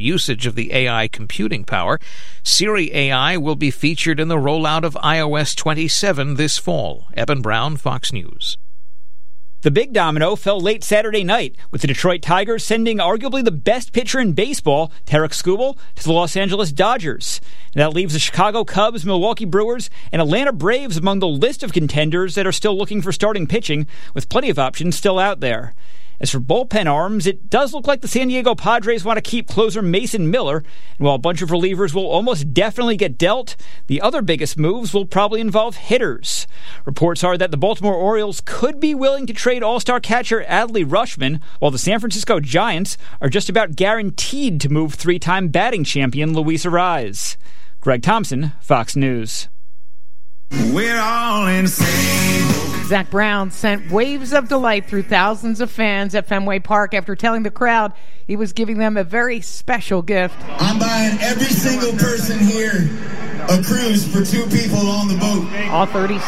usage of the AI computing power, Siri AI will be featured in the rollout of iOS 27 this fall. Eben Brown, Fox News. The big domino fell late Saturday night, with the Detroit Tigers sending arguably the best pitcher in baseball, Tarik Skubal, to the Los Angeles Dodgers. And that leaves the Chicago Cubs, Milwaukee Brewers, and Atlanta Braves among the list of contenders that are still looking for starting pitching, with plenty of options still out there. As for bullpen arms, it does look like the San Diego Padres want to keep closer Mason Miller, and while a bunch of relievers will almost definitely get dealt, the other biggest moves will probably involve hitters. Reports are that the Baltimore Orioles could be willing to trade All-Star catcher Adley Rutschman, while the San Francisco Giants are just about guaranteed to move three-time batting champion Luis Arraez. Greg Thompson, Fox News. We're all insane. Zach Brown sent waves of delight through thousands of fans at Fenway Park after telling the crowd he was giving them a very special gift. I'm buying every single person here a cruise for 2 people on the boat. All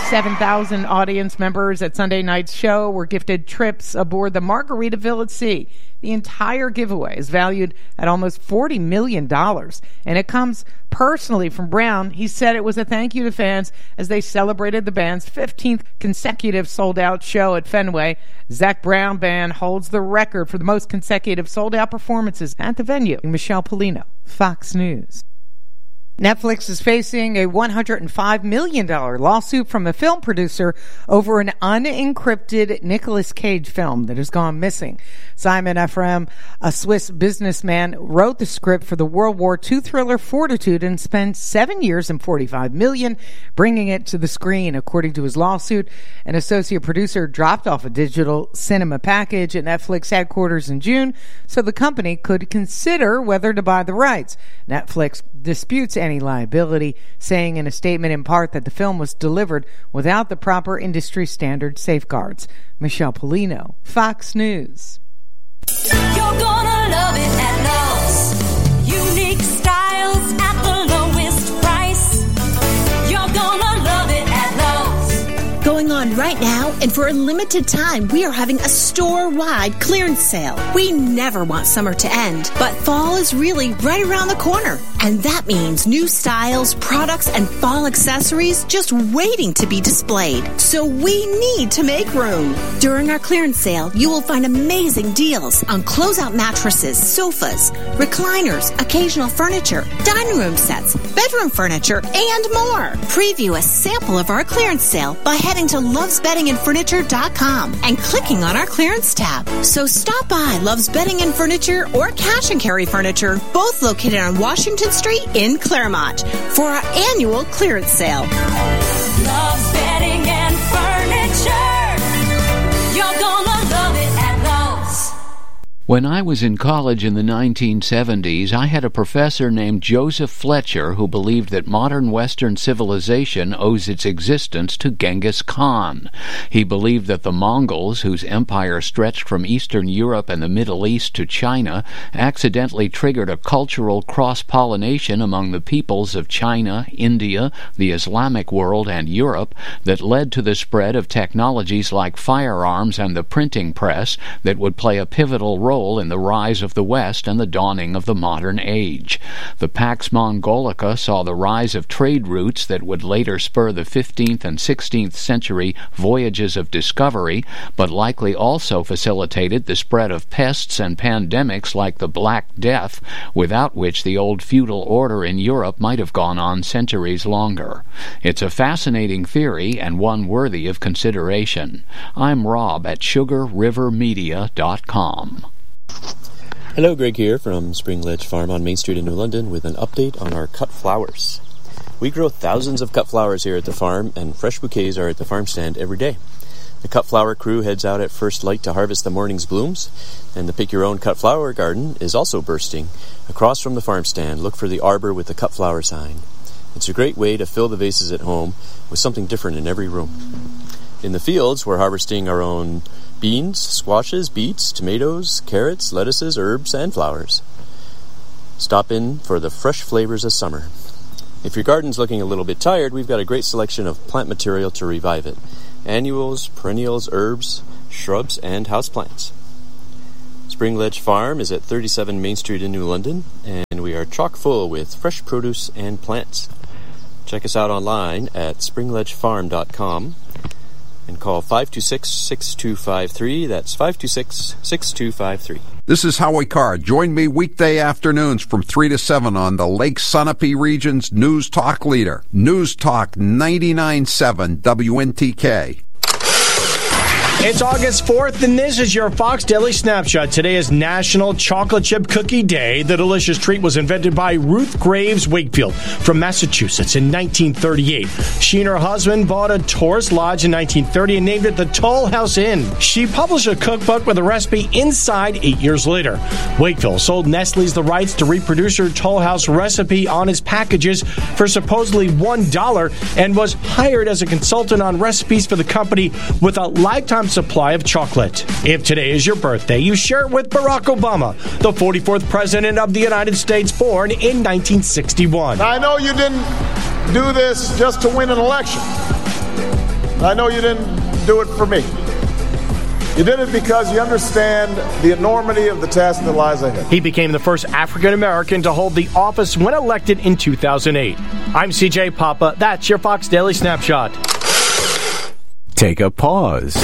37,000 audience members at Sunday night's show were gifted trips aboard the Margaritaville at Sea. The entire giveaway is valued at almost $40 million, and it comes personally from Brown. He said it was a thank you to fans as they celebrated the band's 15th consecutive sold-out show at Fenway. Zach Brown Band holds the record for the most consecutive sold-out performances at the venue. Michelle Polino, Fox News. Netflix is facing a $105 million lawsuit from a film producer over an unencrypted Nicolas Cage film that has gone missing. Simon Ephraim, a Swiss businessman, wrote the script for the World War II thriller Fortitude and spent 7 years and $45 million bringing it to the screen. According to his lawsuit, an associate producer dropped off a digital cinema package at Netflix headquarters in June so the company could consider whether to buy the rights. Netflix disputes any liability, saying in a statement in part that the film was delivered without the proper industry standard safeguards. Michelle Polino, Fox News. You're gonna love it at Lowe's. Unique styles at the lowest price. You're gonna love it at Lowe's. Going on right now, and for a limited time, we are having a store-wide clearance sale. We never want summer to end, but fall is really right around the corner. And that means new styles, products, and fall accessories just waiting to be displayed. So we need to make room. During our clearance sale, you will find amazing deals on closeout mattresses, sofas, recliners, occasional furniture, dining room sets, bedroom furniture, and more. Preview a sample of our clearance sale by heading to lovesbeddingandfurniture.com and clicking on our clearance tab. So stop by Love's Bedding and Furniture or Cash and Carry Furniture, both located on Washington Street in Claremont, for our annual clearance sale. Love's Bedding and Furniture. You're gonna love it at Lowe's. When I was in college in the 1970s, I had a professor named Joseph Fletcher who believed that modern Western civilization owes its existence to Genghis Khan. He believed that the Mongols, whose empire stretched from Eastern Europe and the Middle East to China, accidentally triggered a cultural cross-pollination among the peoples of China, India, the Islamic world, and Europe that led to the spread of technologies like firearms and the printing press that would play a pivotal role in the rise of the West and the dawning of the modern age. The Pax Mongolica saw the rise of trade routes that would later spur the 15th and 16th century voyages of discovery, but likely also facilitated the spread of pests and pandemics like the Black Death, without which the old feudal order in Europe might have gone on centuries longer. It's a fascinating theory and one worthy of consideration. I'm Rob at SugarRiverMedia.com. Hello, Greg here from Spring Ledge Farm on Main Street in New London with an update on our cut flowers. We grow thousands of cut flowers here at the farm, and fresh bouquets are at the farm stand every day. The cut flower crew heads out at first light to harvest the morning's blooms, and the Pick Your Own Cut Flower Garden is also bursting. Across from the farm stand, look for the arbor with the cut flower sign. It's a great way to fill the vases at home with something different in every room. In the fields, we're harvesting our own beans, squashes, beets, tomatoes, carrots, lettuces, herbs, and flowers. Stop in for the fresh flavors of summer. If your garden's looking a little bit tired, we've got a great selection of plant material to revive it. Annuals, perennials, herbs, shrubs, and houseplants. Spring Ledge Farm is at 37 Main Street in New London, and we are chock full with fresh produce and plants. Check us out online at springledgefarm.com and call 526-6253. That's 526-6253. This is Howie Carr. Join me weekday afternoons from 3 to 7 on the Lake Sunapee region's News Talk leader. News Talk 99.7 WNTK. It's August 4th, and this is your Fox Daily Snapshot. Today is National Chocolate Chip Cookie Day. The delicious treat was invented by Ruth Graves Wakefield from Massachusetts in 1938. She and her husband bought a tourist lodge in 1930 and named it the Toll House Inn. She published a cookbook with a recipe inside 8 years later. Wakefield sold Nestle's the rights to reproduce her Toll House recipe on its packages for supposedly $1 and was hired as a consultant on recipes for the company with a lifetime supply of chocolate. If today is your birthday, you share it with Barack Obama, the 44th president of the United States, born in 1961. I know you didn't do this just to win an election. I know you didn't do it for me. You did it because you understand the enormity of the task that lies ahead. He became the first African American to hold the office when elected in 2008. I'm CJ Papa. That's your Fox Daily Snapshot. Take a pause.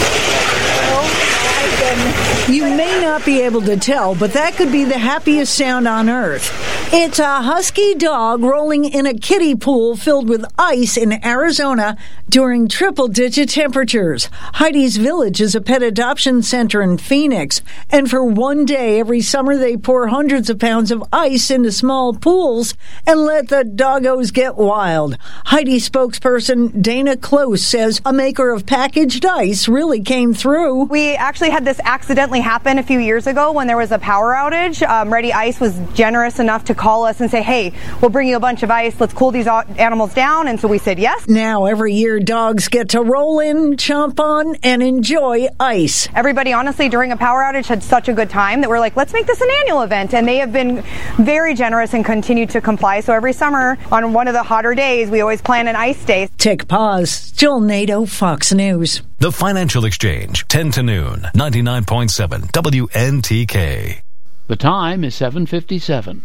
You may not be able to tell, but that could be the happiest sound on earth. It's a husky dog rolling in a kiddie pool filled with ice in Arizona during triple-digit temperatures. Heidi's Village is a pet adoption center in Phoenix, and for one day every summer they pour hundreds of pounds of ice into small pools and let the doggos get wild. Heidi spokesperson Dana Close says a maker of packaged ice really came through. We actually had this accidentally happen a few years ago when there was a power outage. Ready Ice was generous enough to call us and say, hey, we'll bring you a bunch of ice. Let's cool these animals down. And so we said yes. Now every year dogs get to roll in, chomp on, and enjoy ice. Everybody, honestly, during a power outage had such a good time that we're like, let's make this an annual event. And they have been very generous and continue to comply. So every summer on one of the hotter days, we always plan an ice day. Take pause. Jill Nato, Fox News. The Financial Exchange, 10 to noon, 99.7 WNTK. The time is 7:57.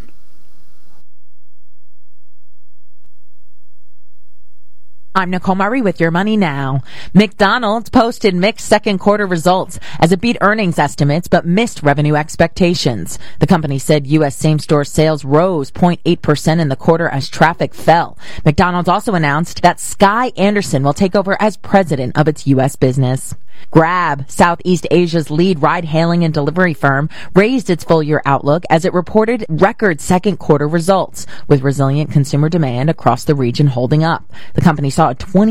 I'm Nicole Murray with Your Money Now. McDonald's posted mixed second quarter results as it beat earnings estimates but missed revenue expectations. The company said U.S. same-store sales rose 0.8% in the quarter as traffic fell. McDonald's also announced that Sky Anderson will take over as president of its U.S. business. Grab, Southeast Asia's lead ride-hailing and delivery firm, raised its full-year outlook as it reported record second quarter results, with resilient consumer demand across the region holding up. The company saw a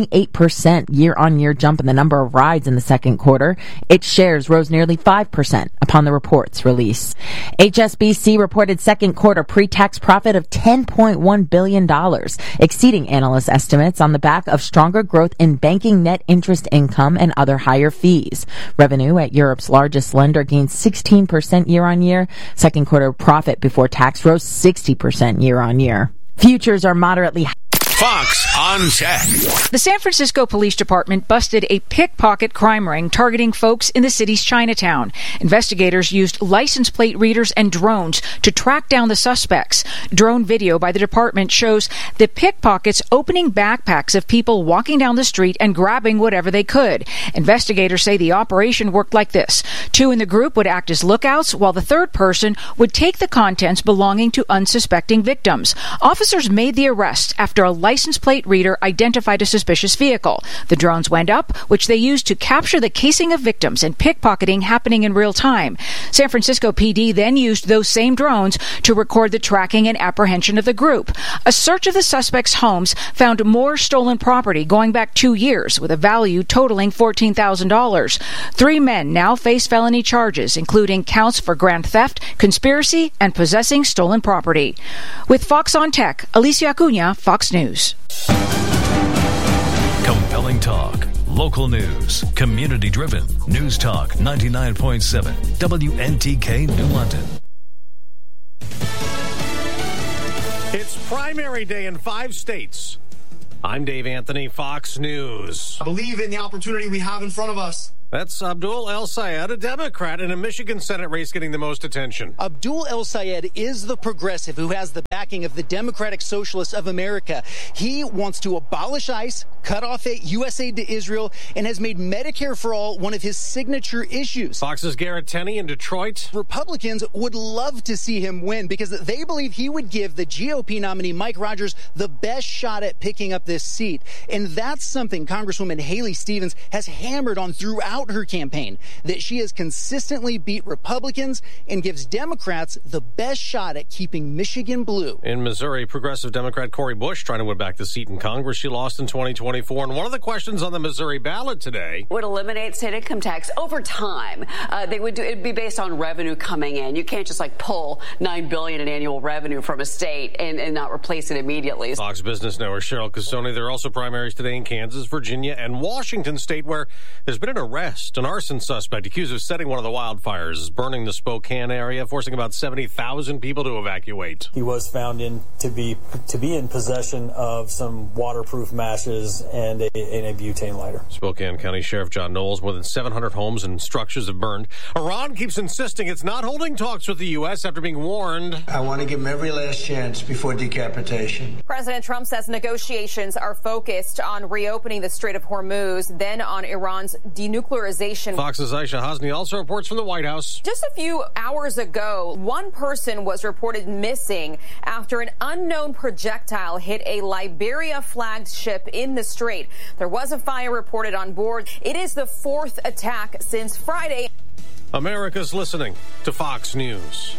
28% year-on-year jump in the number of rides in the second quarter. Its shares rose nearly 5% upon the report's release. HSBC reported second quarter pre-tax profit of $10.1 billion, exceeding analyst estimates on the back of stronger growth in banking net interest income and other higher fees. Revenue at Europe's largest lender gained 16% year-on-year. Second quarter profit before tax rose 60% year-on-year. Futures are moderately Fox on Tech. The San Francisco Police Department busted a pickpocket crime ring targeting folks in the city's Chinatown. Investigators used license plate readers and drones to track down the suspects. Drone video by the department shows the pickpockets opening backpacks of people walking down the street and grabbing whatever they could. Investigators say the operation worked like this. Two in the group would act as lookouts, while the third person would take the contents belonging to unsuspecting victims. Officers made the arrest after a license plate reader identified a suspicious vehicle. The drones went up, which they used to capture the casing of victims and pickpocketing happening in real time. San Francisco PD then used those same drones to record the tracking and apprehension of the group. A search of the suspects' homes found more stolen property going back 2 years, with a value totaling $14,000. 3 men now face felony charges, including counts for grand theft, conspiracy, and possessing stolen property. With Fox on Tech, Alicia Acuna, Fox News. Compelling talk, local news, community-driven. News Talk 99.7 WNTK New London. It's primary day in 5 states. I'm Dave Anthony, Fox News. I believe in the opportunity we have in front of us. That's Abdul El Sayed, a Democrat in a Michigan Senate race getting the most attention. Abdul El Sayed is the progressive who has the backing of the Democratic Socialists of America. He wants to abolish ICE, cut off U.S. aid to Israel, and has made Medicare for All one of his signature issues. Fox's Garrett Tenney in Detroit. Republicans would love to see him win because they believe he would give the GOP nominee Mike Rogers the best shot at picking up this seat. And that's something Congresswoman Haley Stevens has hammered on throughout her campaign, that she has consistently beat Republicans and gives Democrats the best shot at keeping Michigan blue. In Missouri, progressive Democrat Cori Bush trying to win back the seat in Congress she lost in 2024. And one of the questions on the Missouri ballot today would eliminate state income tax over time. It'd be based on revenue coming in. You can't just pull $9 billion in annual revenue from a state and not replace it immediately. Fox Business Network Cheryl Casoni. There are also primaries today in Kansas, Virginia, and Washington State, where there's been an arrest. An arson suspect accused of setting one of the wildfires is burning the Spokane area, forcing about 70,000 people to evacuate. He was found to be in possession of some waterproof matches and a butane lighter. Spokane County Sheriff John Knowles, more than 700 homes and structures have burned. Iran keeps insisting it's not holding talks with the U.S. after being warned. I want to give them every last chance before decapitation. President Trump says negotiations are focused on reopening the Strait of Hormuz, then on Iran's denuclearization. Fox's Aisha Hasni also reports from the White House. Just a few hours ago, one person was reported missing after an unknown projectile hit a Liberia-flagged ship in the strait. There was a fire reported on board. It is the fourth attack since Friday. America's listening to Fox News.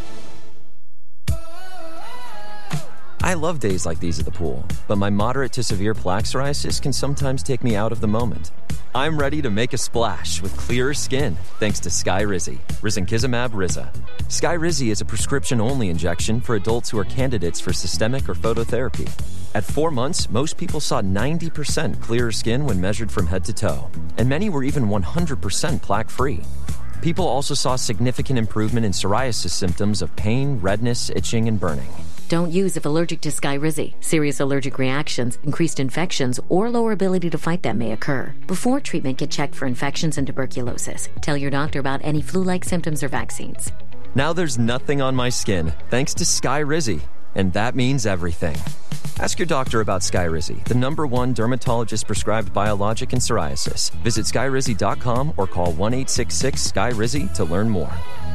I love days like these at the pool, but my moderate to severe plaque psoriasis can sometimes take me out of the moment. I'm ready to make a splash with clearer skin thanks to Skyrizi, risankizumab Riza. Skyrizi is a prescription-only injection for adults who are candidates for systemic or phototherapy. At 4 months, most people saw 90% clearer skin when measured from head to toe, and many were even 100% plaque-free. People also saw significant improvement in psoriasis symptoms of pain, redness, itching, and burning. Don't use if allergic to Skyrizi. Serious allergic reactions, increased infections, or lower ability to fight them may occur. Before treatment, get checked for infections and tuberculosis. Tell your doctor about any flu-like symptoms or vaccines. Now there's nothing on my skin thanks to Skyrizi, and that means everything. Ask your doctor about Skyrizi, the #1 dermatologist-prescribed biologic in psoriasis. Visit Skyrizi.com or call 1-866-SKYRIZI to learn more.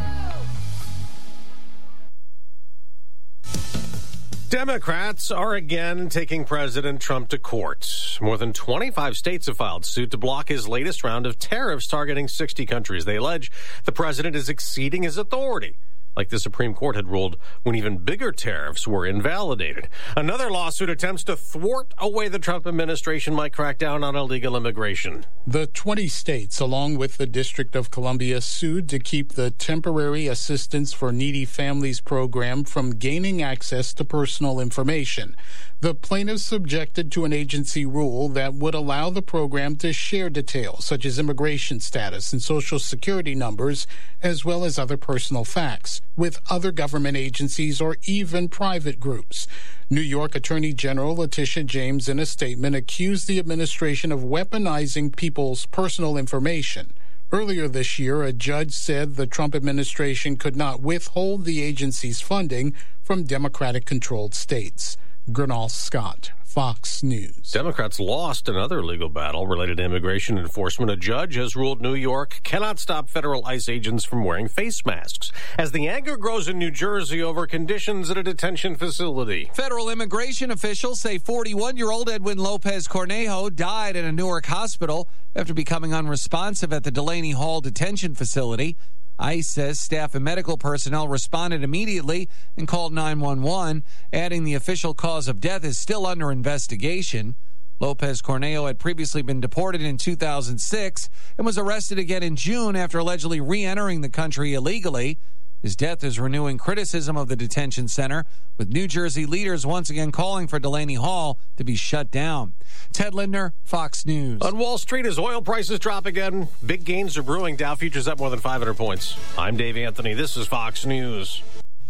Democrats are again taking President Trump to court. More than 25 states have filed suit to block his latest round of tariffs targeting 60 countries. They allege the president is exceeding his authority, like the Supreme Court had ruled when even bigger tariffs were invalidated. Another lawsuit attempts to thwart a way the Trump administration might crack down on illegal immigration. The 20 states, along with the District of Columbia, sued to keep the Temporary Assistance for Needy Families program from gaining access to personal information. The plaintiffs objected to an agency rule that would allow the program to share details such as immigration status and social security numbers, as well as other personal facts, with other government agencies or even private groups. New York Attorney General Letitia James, in a statement, accused the administration of weaponizing people's personal information. Earlier this year, a judge said the Trump administration could not withhold the agency's funding from Democratic-controlled states. Gernal Scott, Fox News. Democrats lost another legal battle related to immigration enforcement. A judge has ruled New York cannot stop federal ICE agents from wearing face masks as the anger grows in New Jersey over conditions at a detention facility. Federal immigration officials say 41-year-old Edwin Lopez Cornejo died at a Newark hospital after becoming unresponsive at the Delaney Hall detention facility. ICE says staff and medical personnel responded immediately and called 911, adding the official cause of death is still under investigation. Lopez Cornejo had previously been deported in 2006 and was arrested again in June after allegedly re-entering the country illegally. His death is renewing criticism of the detention center, with New Jersey leaders once again calling for Delaney Hall to be shut down. Ted Lindner, Fox News. On Wall Street, as oil prices drop again, big gains are brewing. Dow futures up more than 500 points. I'm Dave Anthony. This is Fox News.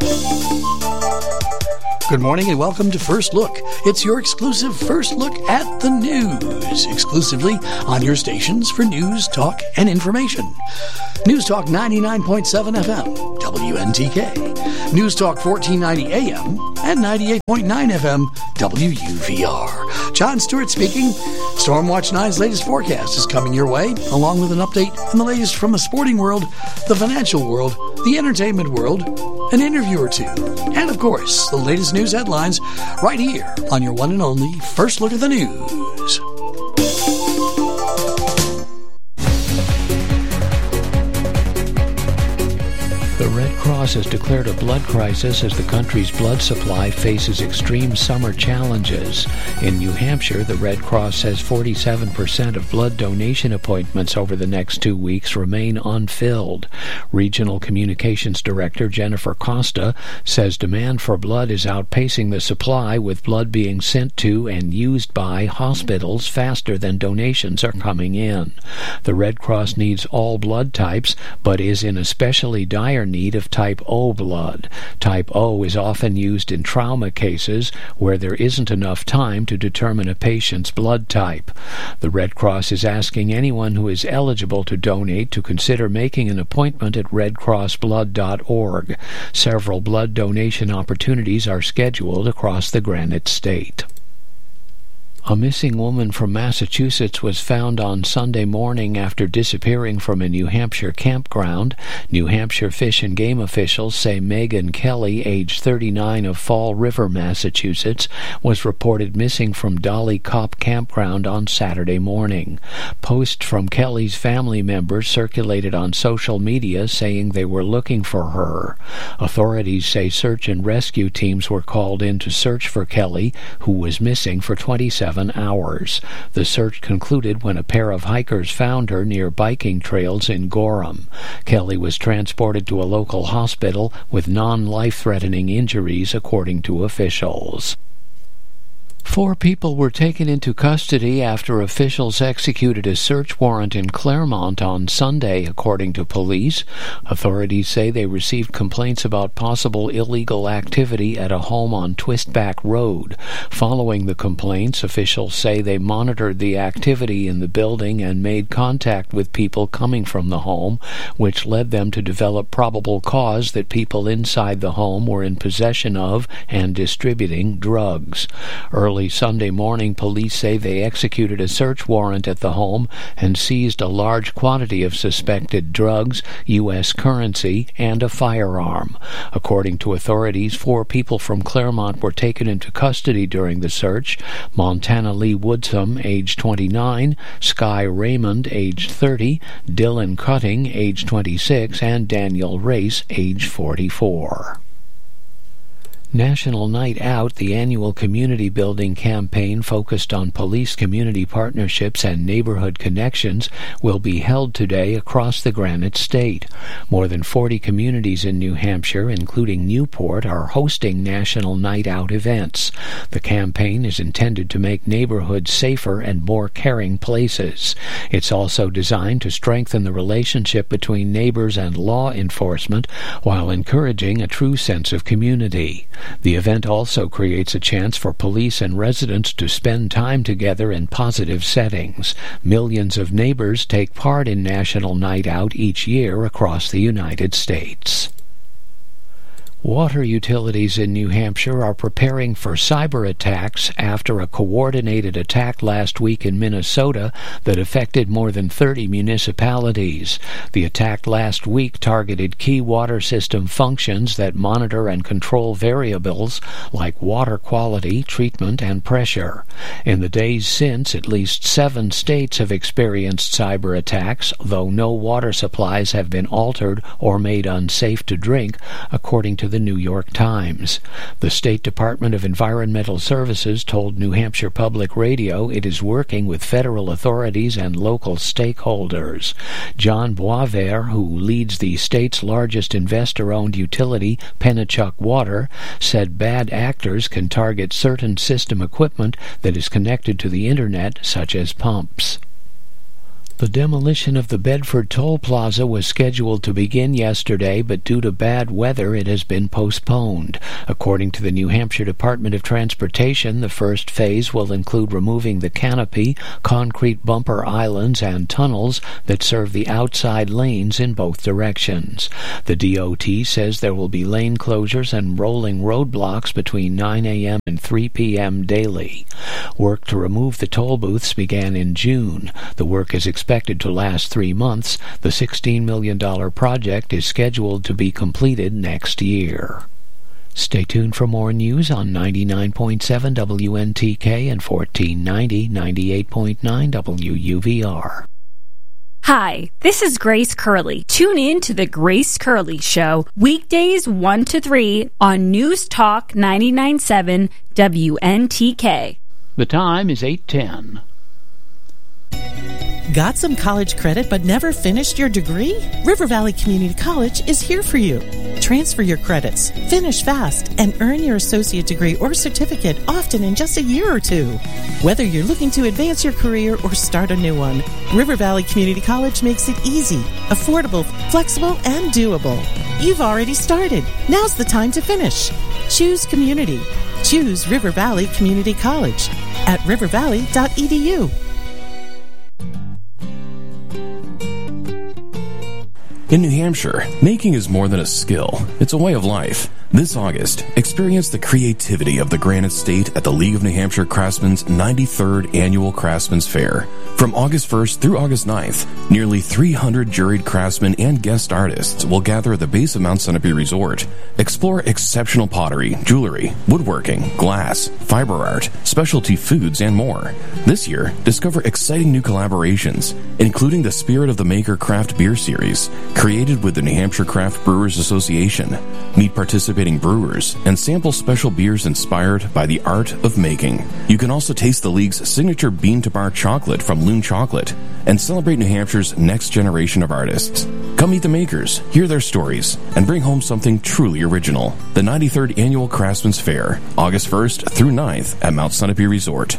Good morning and welcome to First Look. It's your exclusive first look at the news, exclusively on your stations for news, talk, and information. News Talk 99.7 FM, WNTK. News Talk 1490 AM and 98.9 FM, WUVR. John Stewart speaking. Stormwatch 9's latest forecast is coming your way, along with an update on the latest from the sporting world, the financial world, the entertainment world, an interview or two, and of course, the latest news headlines right here on your one and only First Look at the News. The Red Cross has declared a blood crisis as the country's blood supply faces extreme summer challenges. In New Hampshire, the Red Cross says 47% of blood donation appointments over the next 2 weeks remain unfilled. Regional Communications Director Jennifer Costa says demand for blood is outpacing the supply, with blood being sent to and used by hospitals faster than donations are coming in. The Red Cross needs all blood types, but is in especially dire need of type O blood. Type O is often used in trauma cases where there isn't enough time to determine a patient's blood type. The Red Cross is asking anyone who is eligible to donate to consider making an appointment at redcrossblood.org. Several blood donation opportunities are scheduled across the Granite State. A missing woman from Massachusetts was found on Sunday morning after disappearing from a New Hampshire campground. New Hampshire Fish and Game officials say Megan Kelly, age 39, of Fall River, Massachusetts, was reported missing from Dolly Cop Campground on Saturday morning. Posts from Kelly's family members circulated on social media saying they were looking for her. Authorities say search and rescue teams were called in to search for Kelly, who was missing for 27 hours. The search concluded when a pair of hikers found her near biking trails in Gorham. Kelly was transported to a local hospital with non-life-threatening injuries, according to officials. 4 people were taken into custody after officials executed a search warrant in Claremont on Sunday, according to police. Authorities say they received complaints about possible illegal activity at a home on Twistback Road. Following the complaints, officials say they monitored the activity in the building and made contact with people coming from the home, which led them to develop probable cause that people inside the home were in possession of and distributing drugs. Early Sunday morning, police say they executed a search warrant at the home and seized a large quantity of suspected drugs, U.S. currency, and a firearm. According to authorities, 4 people from Claremont were taken into custody during the search: Montana Lee Woodsum, age 29, Sky Raymond, age 30, Dylan Cutting, age 26, and Daniel Race, age 44. National Night Out, the annual community building campaign focused on police community partnerships and neighborhood connections, will be held today across the Granite State. More than 40 communities in New Hampshire, including Newport, are hosting National Night Out events. The campaign is intended to make neighborhoods safer and more caring places. It's also designed to strengthen the relationship between neighbors and law enforcement while encouraging a true sense of community. The event also creates a chance for police and residents to spend time together in positive settings. Millions of neighbors take part in National Night Out each year across the United States. Water utilities in New Hampshire are preparing for cyber attacks after a coordinated attack last week in Minnesota that affected more than 30 municipalities. The attack last week targeted key water system functions that monitor and control variables like water quality, treatment, and pressure. In the days since, at least 7 states have experienced cyber attacks, though no water supplies have been altered or made unsafe to drink, according to the New York Times. The State Department of Environmental Services told New Hampshire Public Radio it is working with federal authorities and local stakeholders. John Boisvert, who leads the state's largest investor-owned utility, Pennachuck Water, said bad actors can target certain system equipment that is connected to the Internet, such as pumps. The demolition of the Bedford Toll Plaza was scheduled to begin yesterday, but due to bad weather, it has been postponed. According to the New Hampshire Department of Transportation, the first phase will include removing the canopy, concrete bumper islands, and tunnels that serve the outside lanes in both directions. The DOT says there will be lane closures and rolling roadblocks between 9 a.m. and 3 p.m. daily. Work to remove the toll booths began in June. The work is expected to last 3 months. The $16 million project is scheduled to be completed next year. Stay tuned for more news on 99.7 WNTK and 1490 98.9 WUVR. Hi, this is Grace Curley. Tune in to The Grace Curley Show, weekdays 1 to 3 on News Talk 99.7 WNTK. The time is 8:10. Got some college credit but never finished your degree? River Valley Community College is here for you. Transfer your credits, finish fast, and earn your associate degree or certificate often in just a year or two. Whether you're looking to advance your career or start a new one, River Valley Community College makes it easy, affordable, flexible, and doable. You've already started. Now's the time to finish. Choose community. Choose River Valley Community College at rivervalley.edu. In New Hampshire, making is more than a skill. It's a way of life. This August, experience the creativity of the Granite State at the League of New Hampshire Craftsmen's 93rd Annual Craftsman's Fair. From August 1st through August 9th, nearly 300 juried craftsmen and guest artists will gather at the base of Mount Sunapee Resort. Explore exceptional pottery, jewelry, woodworking, glass, fiber art, specialty foods, and more. This year, discover exciting new collaborations, including the Spirit of the Maker Craft Beer Series, created with the New Hampshire Craft Brewers Association. Meet participating brewers and sample special beers inspired by the art of making. You can also taste the League's signature bean-to-bar chocolate from Loon Chocolate and celebrate New Hampshire's next generation of artists. Come meet the makers, hear their stories, and bring home something truly original. The 93rd Annual Craftsman's Fair, August 1st through 9th at Mount Sunapee Resort.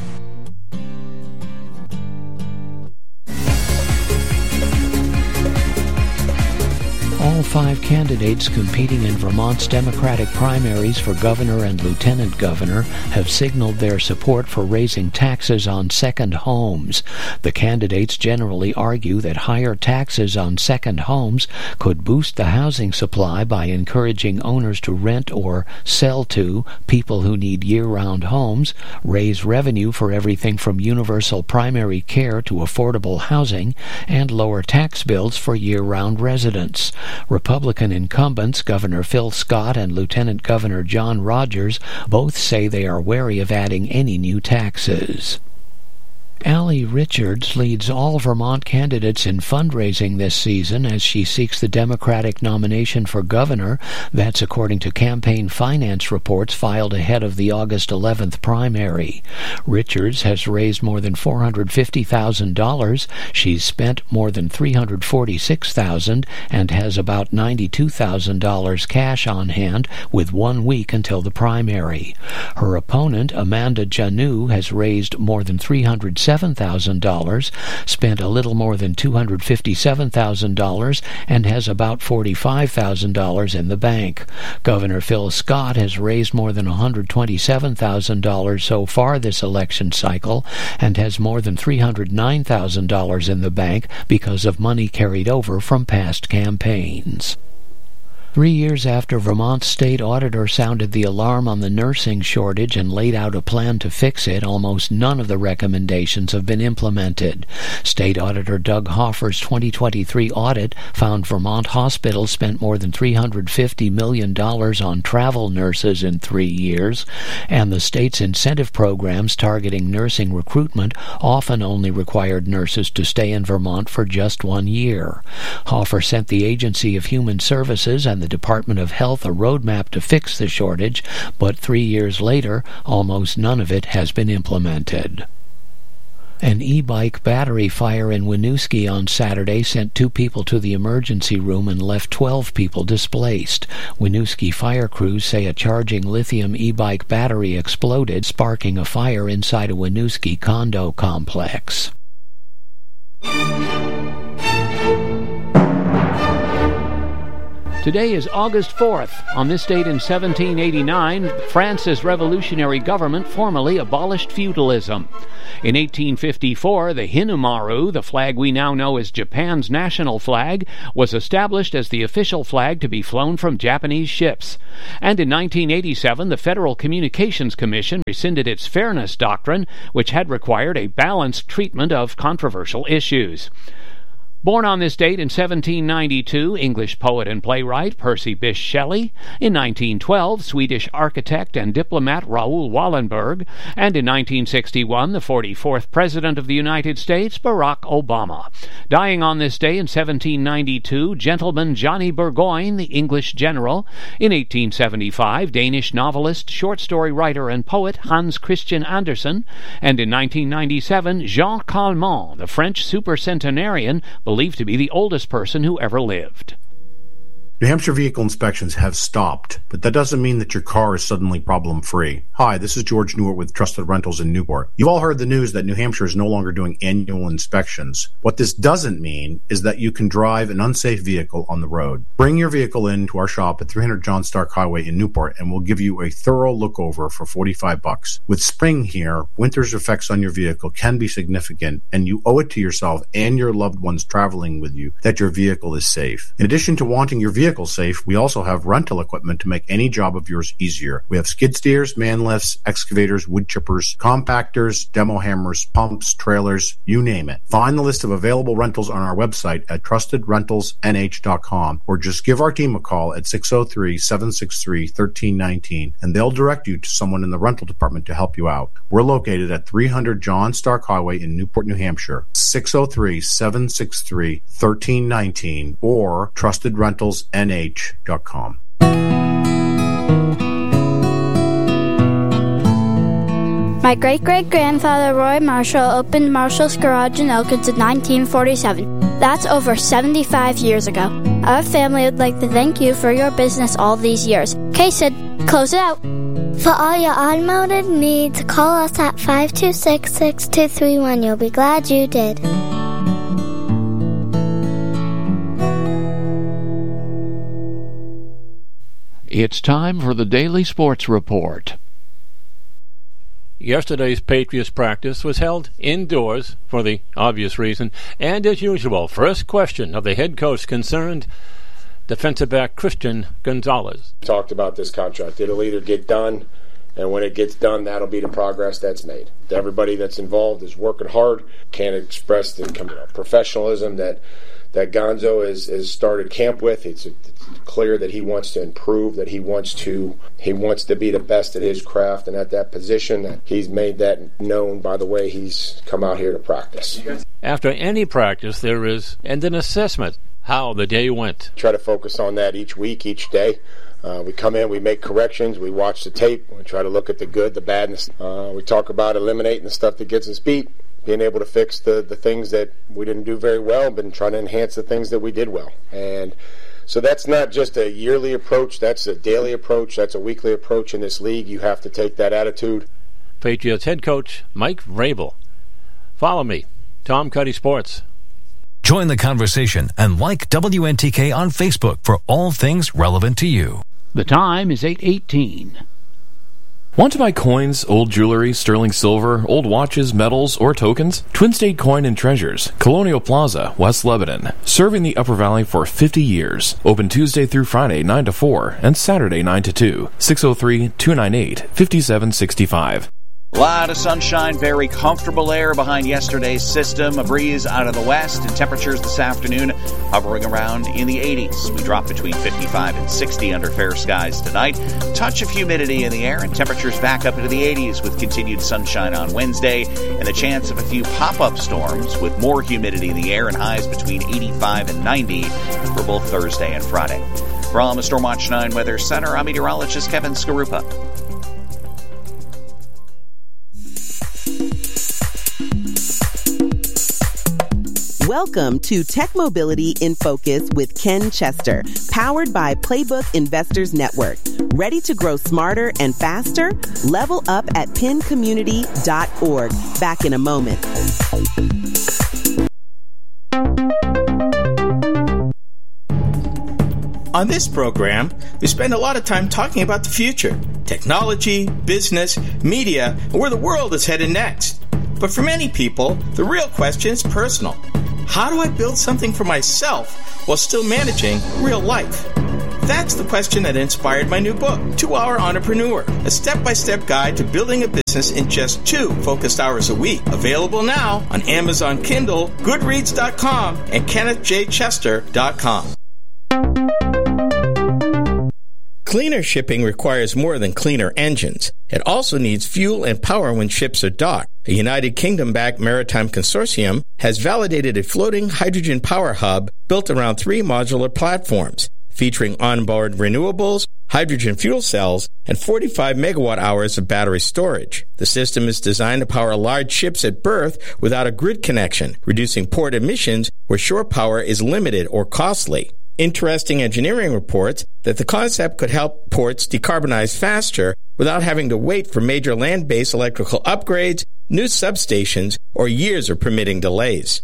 All 5 candidates competing in Vermont's Democratic primaries for governor and lieutenant governor have signaled their support for raising taxes on second homes. The candidates generally argue that higher taxes on second homes could boost the housing supply by encouraging owners to rent or sell to people who need year-round homes, raise revenue for everything from universal primary care to affordable housing, and lower tax bills for year-round residents. Republican incumbents Governor Phil Scott and Lieutenant Governor John Rogers both say they are wary of adding any new taxes. Allie Richards leads all Vermont candidates in fundraising this season as she seeks the Democratic nomination for governor. That's according to campaign finance reports filed ahead of the August 11th primary. Richards has raised more than $450,000. She's spent more than $346,000 and has about $92,000 cash on hand with 1 week until the primary. Her opponent, Amanda Janu, has raised more than $307,000, spent a little more than $257,000, and has about $45,000 in the bank. Governor Phil Scott has raised more than $127,000 so far this election cycle and has more than $309,000 in the bank because of money carried over from past campaigns. 3 years after Vermont's state auditor sounded the alarm on the nursing shortage and laid out a plan to fix it, almost none of the recommendations have been implemented. State Auditor Doug Hoffer's 2023 audit found Vermont hospitals spent more than $350 million on travel nurses in 3 years, and the state's incentive programs targeting nursing recruitment often only required nurses to stay in Vermont for just 1 year. Hoffer sent the Agency of Human Services and the Department of Health a roadmap to fix the shortage, but 3 years later, almost none of it has been implemented. An e-bike battery fire in Winooski on Saturday sent 2 people to the emergency room and left 12 people displaced. Winooski fire crews say a charging lithium e-bike battery exploded, sparking a fire inside a Winooski condo complex. Today is August 4th. On this date in 1789, France's revolutionary government formally abolished feudalism. In 1854, the Hinamaru, the flag we now know as Japan's national flag, was established as the official flag to be flown from Japanese ships. And in 1987, the Federal Communications Commission rescinded its fairness doctrine, which had required a balanced treatment of controversial issues. Born on this date in 1792, English poet and playwright Percy Bysshe Shelley. In 1912, Swedish architect and diplomat Raoul Wallenberg. And in 1961, the 44th President of the United States, Barack Obama. Dying on this day in 1792, Gentleman Johnny Burgoyne, the English general. In 1875, Danish novelist, short story writer, and poet Hans Christian Andersen. And in 1997, Jean Calment, the French supercentenarian, believed to be the oldest person who ever lived. New Hampshire vehicle inspections have stopped, but that doesn't mean that your car is suddenly problem-free. Hi, this is George Newart with Trusted Rentals in Newport. You've all heard the news that New Hampshire is no longer doing annual inspections. What this doesn't mean is that you can drive an unsafe vehicle on the road. Bring your vehicle in to our shop at 300 John Stark Highway in Newport, and we'll give you a thorough look-over for $45. With spring here, winter's effects on your vehicle can be significant, and you owe it to yourself and your loved ones traveling with you that your vehicle is safe. In addition to wanting your vehicle safe, we also have rental equipment to make any job of yours easier. We have skid steers, man lifts, excavators, wood chippers, compactors, demo hammers, pumps, trailers, you name it. Find the list of available rentals on our website at trustedrentalsnh.com or just give our team a call at 603-763-1319 and they'll direct you to someone in the rental department to help you out. We're located at 300 John Stark Highway in Newport, New Hampshire, 603-763-1319 or trustedrentalsnh.com. My great-great-grandfather Roy Marshall opened Marshall's Garage in Elkins in 1947. That's over 75 years ago. Our family would like to thank you for your business all these years. Okay, Sid, close it out. For all your automotive needs, call us at 526-6231. You'll be glad you did. It's time for the Daily Sports Report. Yesterday's Patriots practice was held indoors for the obvious reason, and as usual, first question of the head coach concerned defensive back Christian Gonzalez. Talked about this contract. It'll either get done, and when it gets done, that'll be the progress that's made. Everybody that's involved is working hard. Can't express the professionalism that Gonzo has started camp with. It's clear that he wants to improve, that he wants to be the best at his craft and at that position. That he's made that known by the way he's come out here to practice. After any practice, there is an assessment how the day went. Try to focus on that each week, each day. We come in, we make corrections, we watch the tape, we try to look at the good, the bad, and we talk about eliminating the stuff that gets us beat. Being able to fix the things that we didn't do very well, but trying to enhance the things that we did well. And so that's not just a yearly approach, that's a daily approach, that's a weekly approach in this league. You have to take that attitude. Patriots head coach Mike Vrabel. Follow me, Tom Cuddy Sports. Join the conversation and like WNTK on Facebook for all things relevant to you. The time is 8:18. Want to buy coins, old jewelry, sterling silver, old watches, medals, or tokens? Twin State Coin and Treasures, Colonial Plaza, West Lebanon. Serving the Upper Valley for 50 years. Open Tuesday through Friday, 9 to 4, and Saturday, 9 to 2. 603-298-5765. A lot of sunshine, very comfortable air behind yesterday's system. A breeze out of the west, and temperatures this afternoon hovering around in the 80s. We drop between 55 and 60 under fair skies tonight. Touch of humidity in the air, and temperatures back up into the 80s with continued sunshine on Wednesday, and the chance of a few pop-up storms with more humidity in the air and highs between 85 and 90 for both Thursday and Friday. From the Stormwatch 9 Weather Center, I'm meteorologist Kevin Skarupa. Welcome to Tech Mobility in Focus with Ken Chester, powered by Playbook Investors Network. Ready to grow smarter and faster? Level up at PennCommunity.org. Back in a moment. On this program, we spend a lot of time talking about the future, technology, business, media, and where the world is headed next. But for many people, the real question is personal. How do I build something for myself while still managing real life? That's the question that inspired my new book, 2 Hour Entrepreneur, a step-by-step guide to building a business in just 2 focused hours a week. Available now on Amazon Kindle, Goodreads.com, and KennethJChester.com. Cleaner shipping requires more than cleaner engines. It also needs fuel and power when ships are docked. A United Kingdom-backed maritime consortium has validated a floating hydrogen power hub built around 3 modular platforms, featuring onboard renewables, hydrogen fuel cells, and 45 megawatt-hours of battery storage. The system is designed to power large ships at berth without a grid connection, reducing port emissions where shore power is limited or costly. Interesting engineering reports that the concept could help ports decarbonize faster without having to wait for major land-based electrical upgrades, new substations, or years of permitting delays.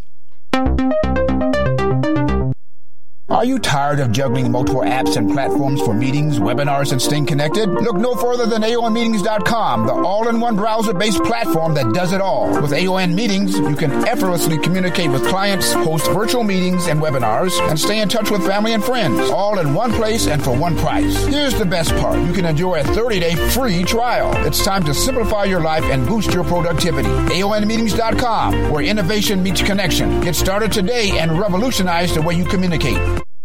Are you tired of juggling multiple apps and platforms for meetings, webinars, and staying connected? Look no further than AONmeetings.com, the all-in-one browser-based platform that does it all. With AON Meetings, you can effortlessly communicate with clients, host virtual meetings and webinars, and stay in touch with family and friends, all in one place and for one price. Here's the best part. You can enjoy a 30-day free trial. It's time to simplify your life and boost your productivity. AONmeetings.com, where innovation meets connection. Get started today and revolutionize the way you communicate.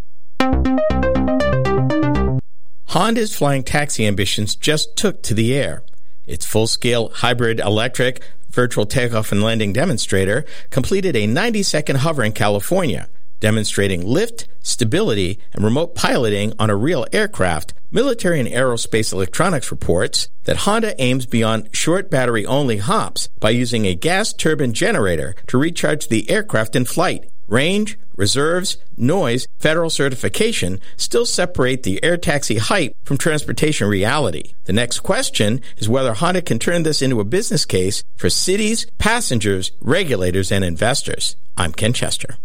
Honda's flying taxi ambitions just took to the air. Its full-scale hybrid electric virtual takeoff and landing demonstrator completed a 90-second hover in California, demonstrating lift, stability, and remote piloting on a real aircraft. Military and Aerospace Electronics reports that Honda aims beyond short battery-only hops by using a gas turbine generator to recharge the aircraft in flight. Range, reserves, noise, federal certification still separate the air taxi hype from transportation reality. The next question is whether Honda can turn this into a business case for cities, passengers, regulators, and investors. I'm Ken Chester.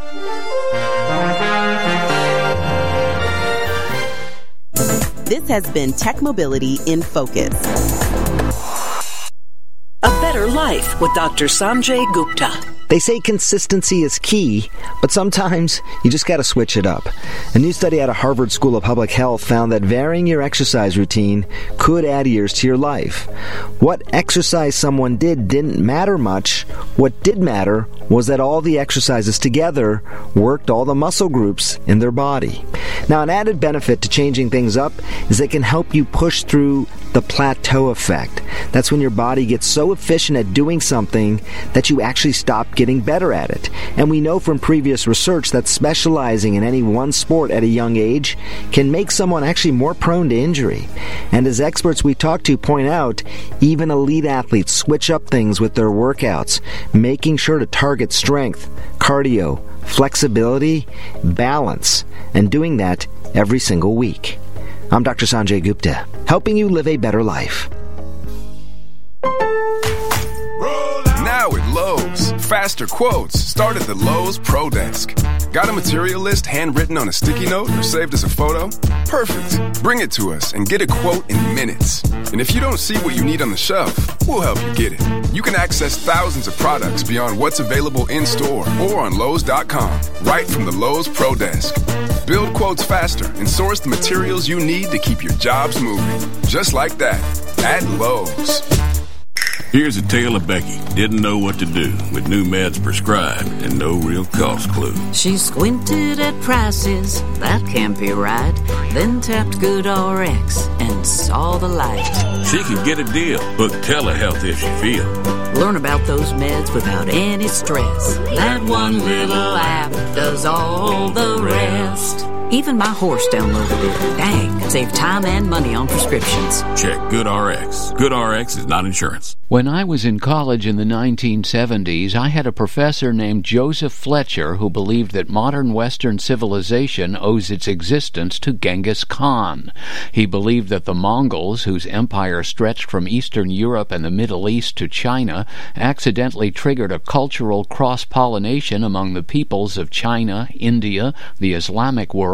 This has been Tech Mobility in Focus. A Better Life with Dr. Sanjay Gupta. They say consistency is key, but sometimes you just got to switch it up. A new study out of Harvard School of Public Health found that varying your exercise routine could add years to your life. What exercise someone did didn't matter much. What did matter was that all the exercises together worked all the muscle groups in their body. Now, an added benefit to changing things up is it can help you push through the plateau effect. That's when your body gets so efficient at doing something that you actually stop getting better at it. And we know from previous research that specializing in any one sport at a young age can make someone actually more prone to injury. And as experts we talk to point out, even elite athletes switch up things with their workouts, making sure to target strength, cardio, flexibility, balance, and doing that every single week. I'm Dr. Sanjay Gupta, helping you live a better life. Now at Lowe's, faster quotes start at the Lowe's Pro Desk. Got a material list handwritten on a sticky note or saved as a photo? Perfect. Bring it to us and get a quote in minutes. And if you don't see what you need on the shelf, we'll help you get it. You can access thousands of products beyond what's available in-store or on Lowe's.com, right from the Lowe's Pro Desk. Build quotes faster and source the materials you need to keep your jobs moving. Just like that, at Lowe's. Here's a tale of Becky. Didn't know what to do with new meds prescribed and no real cost clue. She squinted at prices, that can't be right. Then tapped GoodRx and saw the light. She could get a deal. Book telehealth if she feel. Learn about those meds without any stress. That one little app does all the rest. Even my horse downloaded it. Dang, save time and money on prescriptions. Check GoodRx. GoodRx is not insurance. When I was in college in the 1970s, I had a professor named Joseph Fletcher who believed that modern Western civilization owes its existence to Genghis Khan. He believed that the Mongols, whose empire stretched from Eastern Europe and the Middle East to China, accidentally triggered a cultural cross-pollination among the peoples of China, India, the Islamic world,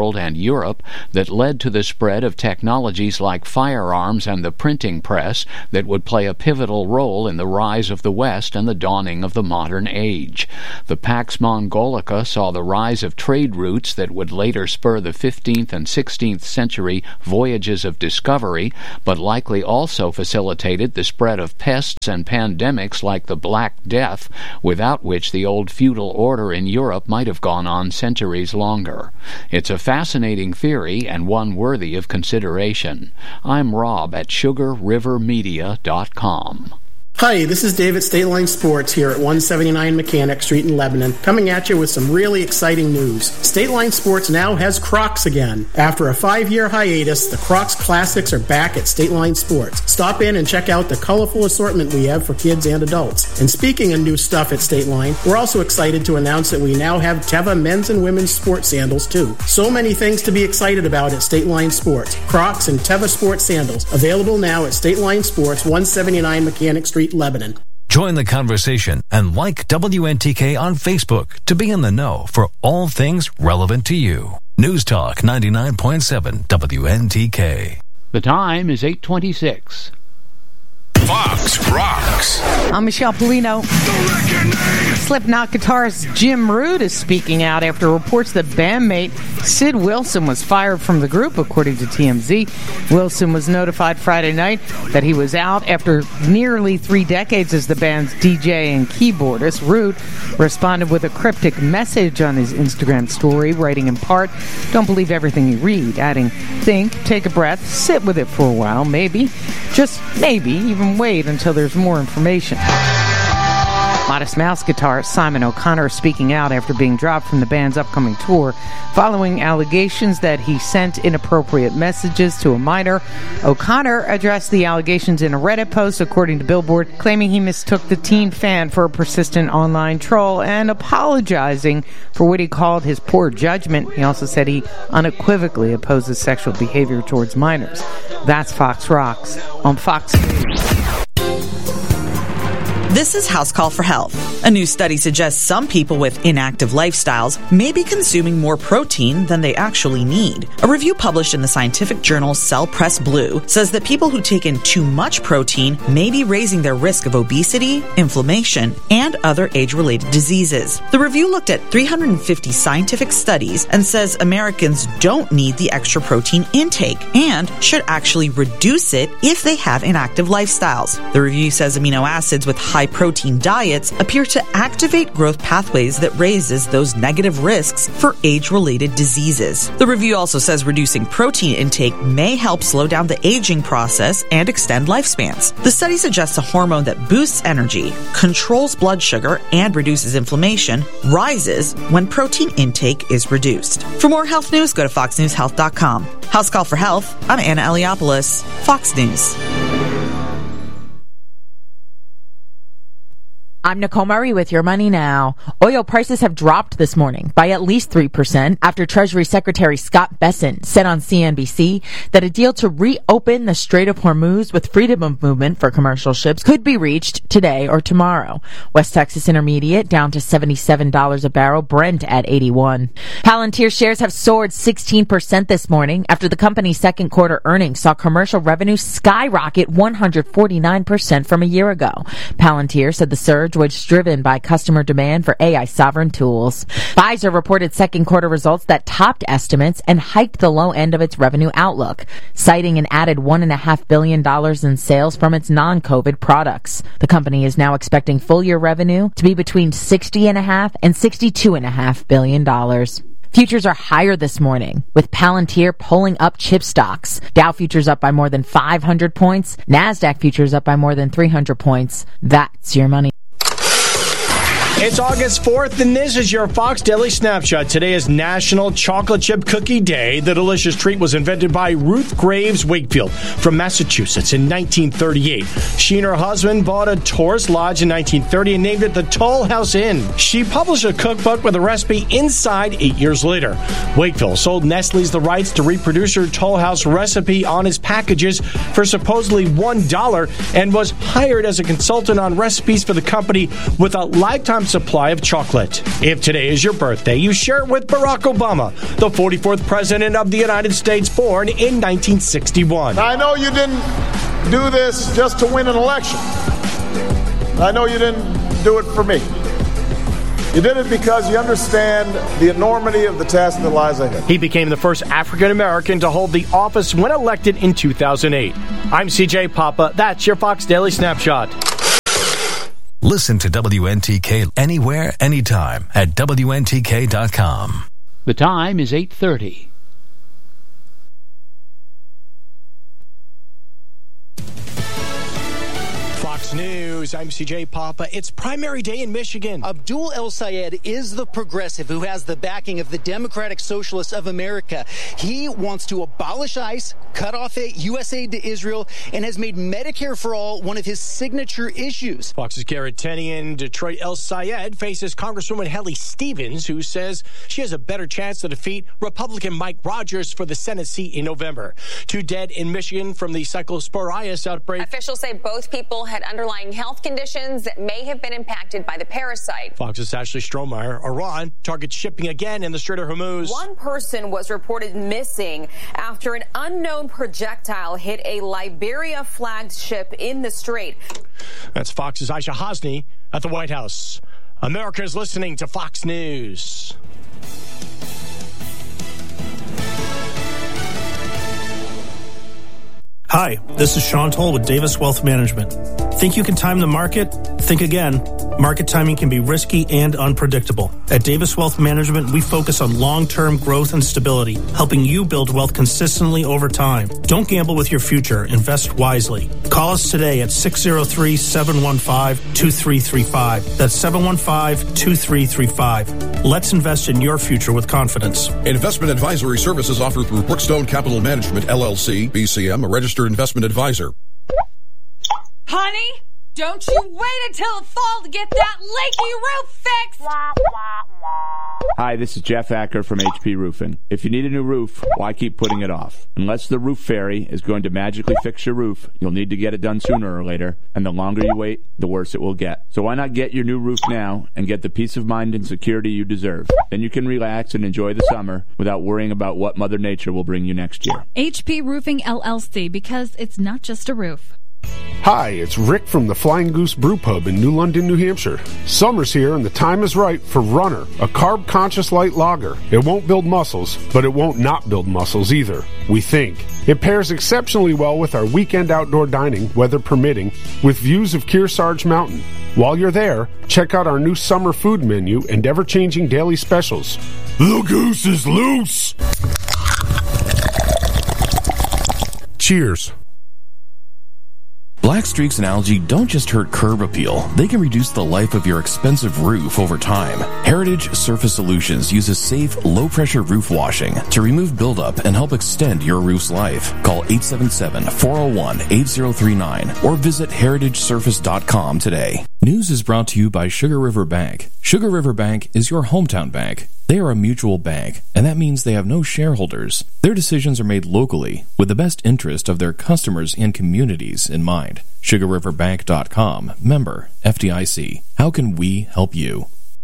world and Europe that led to the spread of technologies like firearms and the printing press that would play a pivotal role in the rise of the West and the dawning of the modern age. The Pax Mongolica saw the rise of trade routes that would later spur the 15th and 16th century voyages of discovery, but likely also facilitated the spread of pests and pandemics like the Black Death, without which the old feudal order in Europe might have gone on centuries longer. It's a fascinating theory and one worthy of consideration. I'm Rob at sugarrivermedia.com. Hi, this is Dave at State Line Sports here at 179 Mechanic Street in Lebanon, coming at you with some really exciting news. State Line Sports now has Crocs again. After a 5-year hiatus, the Crocs Classics are back at State Line Sports. Stop in and check out the colorful assortment we have for kids and adults. And speaking of new stuff at State Line, we're also excited to announce that we now have Teva men's and women's sports sandals too. So many things to be excited about at State Line Sports. Crocs and Teva sports sandals, available now at State Line Sports, 179 Mechanic Street, Lebanon. Join the conversation and like WNTK on Facebook to be in the know for all things relevant to you. News Talk 99.7 WNTK. The time is 8:26. Fox Rocks. I'm Michelle Polino. Slipknot guitarist Jim Root is speaking out after reports that bandmate Sid Wilson was fired from the group, according to TMZ. Wilson was notified Friday night that he was out after nearly 3 decades as the band's DJ and keyboardist. Root responded with a cryptic message on his Instagram story, writing in part, "Don't believe everything you read," adding, "Think, take a breath, sit with it for a while, maybe, just maybe, even wait until there's more information." Modest Mouse guitarist Simon O'Connor is speaking out after being dropped from the band's upcoming tour following allegations that he sent inappropriate messages to a minor. O'Connor addressed the allegations in a Reddit post, according to Billboard, claiming he mistook the teen fan for a persistent online troll and apologizing for what he called his poor judgment. He also said he unequivocally opposes sexual behavior towards minors. That's Fox Rocks on Fox News. This is House Call for Health. A new study suggests some people with inactive lifestyles may be consuming more protein than they actually need. A review published in the scientific journal Cell Press Blue says that people who take in too much protein may be raising their risk of obesity, inflammation, and other age-related diseases. The review looked at 350 scientific studies and says Americans don't need the extra protein intake and should actually reduce it if they have inactive lifestyles. The review says amino acids with high-protein diets appear to activate growth pathways that raises those negative risks for age-related diseases. The review also says reducing protein intake may help slow down the aging process and extend lifespans. The study suggests a hormone that boosts energy, controls blood sugar, and reduces inflammation rises when protein intake is reduced. For more health news, go to foxnewshealth.com. House Call for Health, I'm Anna Eliopoulos, Fox News. I'm Nicole Murray with Your Money Now. Oil prices have dropped this morning by at least 3% after Treasury Secretary Scott Bessent said on CNBC that a deal to reopen the Strait of Hormuz with freedom of movement for commercial ships could be reached today or tomorrow. West Texas Intermediate down to $77 a barrel, Brent at 81. Palantir shares have soared 16% this morning after the company's second quarter earnings saw commercial revenue skyrocket 149% from a year ago. Palantir said the surge was driven by customer demand for AI sovereign tools. Pfizer reported second quarter results that topped estimates and hiked the low end of its revenue outlook, citing an added $1.5 billion in sales from its non-COVID products. The company is now expecting full-year revenue to be between $60.5 and $62.5 billion. Futures are higher this morning, with Palantir pulling up chip stocks. Dow futures up by more than 500 points. NASDAQ futures up by more than 300 points. That's your money. It's August 4th, and this is your Fox Daily Snapshot. Today is National Chocolate Chip Cookie Day. The delicious treat was invented by Ruth Graves Wakefield from Massachusetts in 1938. She and her husband bought a tourist lodge in 1930 and named it the Toll House Inn. She published a cookbook with a recipe inside 8 years later. Wakefield sold Nestle's the rights to reproduce her Toll House recipe on its packages for supposedly $1 and was hired as a consultant on recipes for the company with a lifetime supply of chocolate. If today is your birthday, you share it with Barack Obama, the 44th president of the United States, born in 1961. Now, I know you didn't do this just to win an election. I know you didn't do it for me. You did it because you understand the enormity of the task that lies ahead. He became the first African American to hold the office when elected in 2008. I'm CJ Papa. That's your Fox Daily Snapshot. Listen to WNTK anywhere, anytime at WNTK.com. The time is 8:30. Fox News, I'm CJ Papa. It's primary day in Michigan. Abdul El-Sayed is the progressive who has the backing of the Democratic Socialists of America. He wants to abolish ICE, cut off U.S. aid to Israel, and has made Medicare for All one of his signature issues. Fox's Garrett Tenney in Detroit. El-Sayed faces Congresswoman Helly Stevens, who says she has a better chance to defeat Republican Mike Rogers for the Senate seat in November. 2 dead in Michigan from the Cyclosporitis outbreak. Officials say both people had underlying health conditions that may have been impacted by the parasite. Fox's Ashley Strohmeyer. Iran targets shipping again in the Strait of Hormuz. One person was reported missing after an unknown projectile hit a Liberia-flagged ship in the strait. That's Fox's Aisha Hosni at the White House. America is listening to Fox News. Hi, this is Sean Toll with Davis Wealth Management. Think you can time the market? Think again. Market timing can be risky and unpredictable. At Davis Wealth Management, we focus on long-term growth and stability, helping you build wealth consistently over time. Don't gamble with your future. Invest wisely. Call us today at 603-715-2335. That's 715-2335. Let's invest in your future with confidence. Investment advisory services offered through Brookstone Capital Management, LLC, BCM, a registered investment advisor. Honey, don't you wait until the fall to get that leaky roof fixed! Hi, this is Jeff Acker from HP Roofing. If you need a new roof, why keep putting it off? Unless the roof fairy is going to magically fix your roof, you'll need to get it done sooner or later, and the longer you wait, the worse it will get. So why not get your new roof now and get the peace of mind and security you deserve? Then you can relax and enjoy the summer without worrying about what Mother Nature will bring you next year. HP Roofing LLC, because it's not just a roof. Hi, it's Rick from the Flying Goose Brew Pub in New London, New Hampshire. Summer's here and the time is right for Runner, a carb-conscious light lager. It won't build muscles, but it won't not build muscles either, we think. It pairs exceptionally well with our weekend outdoor dining, weather permitting, with views of Kearsarge Mountain. While you're there, check out our new summer food menu and ever-changing daily specials. The goose is loose! Cheers. Black streaks and algae don't just hurt curb appeal, they can reduce the life of your expensive roof over time. Heritage Surface Solutions uses safe, low-pressure roof washing to remove buildup and help extend your roof's life. Call 877-401-8039 or visit heritagesurface.com today. News is brought to you by Sugar River Bank. Sugar River Bank is your hometown bank. They are a mutual bank, and that means they have no shareholders. Their decisions are made locally with the best interest of their customers and communities in mind. SugarRiverBank.com. Member FDIC. How can we help you?